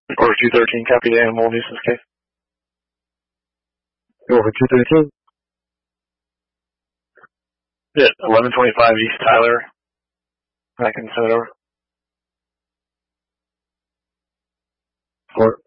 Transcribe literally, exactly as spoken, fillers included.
Over two thirteen, copy the animal nuisance case. Over two thirteen. Yeah, eleven twenty-five East Tyler. I can send it over. Or